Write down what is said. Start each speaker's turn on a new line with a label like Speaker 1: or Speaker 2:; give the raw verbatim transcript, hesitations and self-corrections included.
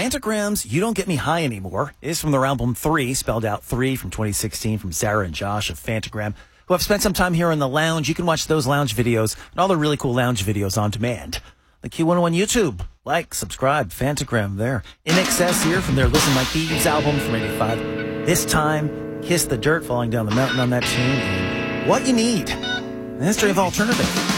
Speaker 1: Phantogram's You Don't Get Me High Anymore is from their album three, spelled out three, from twenty sixteen, from Sarah and Josh of Phantogram, who have spent some time here in the lounge. You can watch those lounge videos and all the really cool lounge videos on demand. The Q one oh one YouTube. Like, subscribe, Phantogram there. In Excess here from their Listen Like Thieves album from eighty-five. This time, Kiss the Dirt, falling down the mountain on that tune. And What You Need. The history of alternative.